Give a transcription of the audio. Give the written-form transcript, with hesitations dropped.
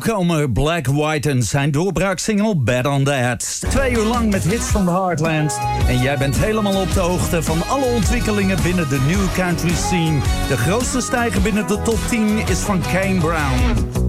nieuwkomer Black White en zijn doorbraaksingle Bad on That. 2 uur lang met hits van de Heartland. En jij bent helemaal op de hoogte van alle ontwikkelingen binnen de new country scene. De grootste stijger binnen de top 10 is van Kane Brown.